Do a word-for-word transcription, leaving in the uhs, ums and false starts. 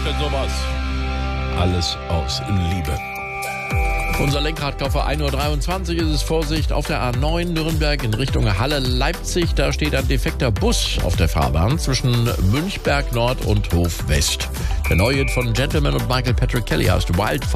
denn sowas? Alles aus Liebe. Unser Lenkrad für ein Uhr dreiundzwanzig ist es. Vorsicht auf der A neun Nürnberg in Richtung Halle-Leipzig. Da steht ein defekter Bus auf der Fahrbahn zwischen Münchberg Nord und Hof West. Der neue Hit von Gentleman und Michael Patrick Kelly heißt Wildfire.